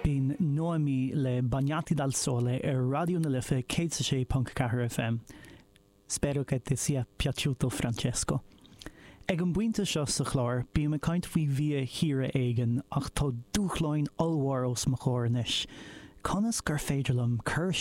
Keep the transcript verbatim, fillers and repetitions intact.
Bín Noemi le Bagnati dal Sole ar Radio na Lifa cé sé Punk Car F M. Spero che ti sia piaciuto, Francesco. Ag an buinte seo sa chlár, bí me caint faoi bhí híre éigen ach tá dúchláin allhar os mo chóir inis. Conas gur féidirlam cur